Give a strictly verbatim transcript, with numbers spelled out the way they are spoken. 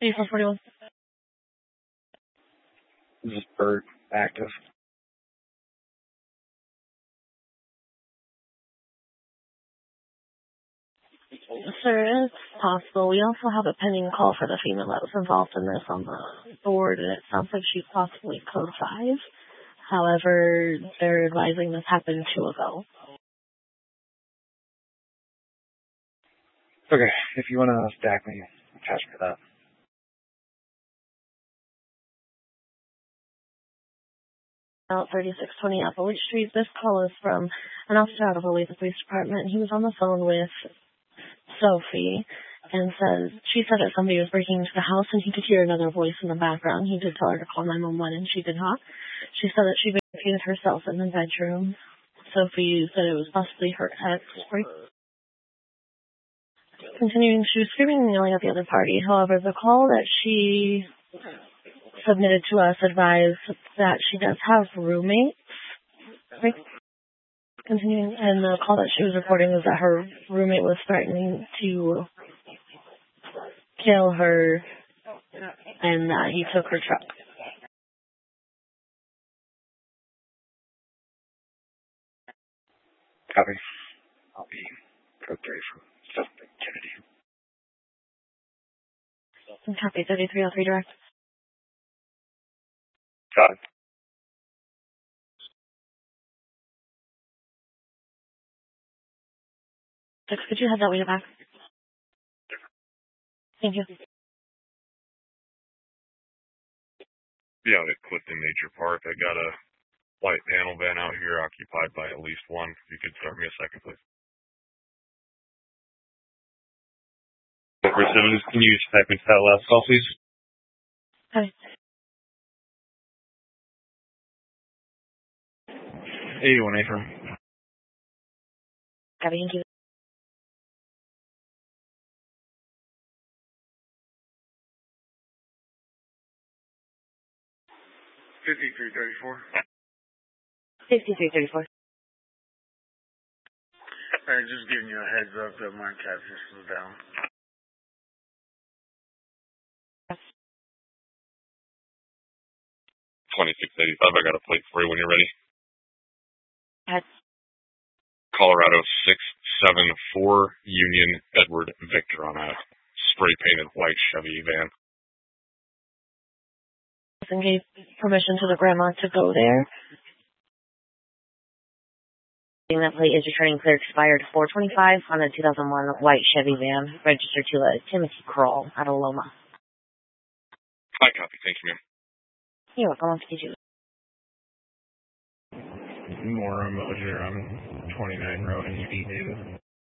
eighty-four forty-one. This is Bert, active. Sir, it's possible. We also have a pending call for the female that was involved in this on the board, and it sounds like she's possibly code five. However, they're advising this happened two ago. Okay, if you want to stack me, attach me to that. Out thirty-six twenty Applewood Street. This call is from an officer out of the Olathe Police Department. He was on the phone with Sophie and said she said that somebody was breaking into the house and he could hear another voice in the background. He did tell her to call nine one one and she did not. She said that she barricaded herself in the bedroom. Sophie said it was possibly her ex. Continuing, she was screaming and yelling at the other party. However, the call that she submitted to us advised that she does have roommates. Right? Continuing, and the call that she was reporting was that her roommate was threatening to kill her and that he took her truck. Copy. I'll be code three from suspect Kennedy. Copy, thirty-three oh three direct. Got it. Six, could you have that way back? Thank you. Yeah, at Clifton Nature Park. I got a white panel van out here occupied by at least one. If you could start me a second, please. Simmons, can you type into that last call, please? Hi. eighty-one Acre. Copy, thank you. fifty-three thirty-four. fifty-three thirty-four. Alright, just giving you a heads up that my cat system is down. twenty-six eighty-five, I got a plate for you when you're ready. Yes. Colorado six seven four Union Edward Victor on a spray-painted white Chevy van. And gave permission to the grandma to go there. That plate is returning clear expired four twenty-five on a two thousand one white Chevy van registered to a Timothy Kroll out of Loma. I copy. Thank you, ma'am. You're welcome. I'll see you. More Moser on twenty-nine Road in East Davis.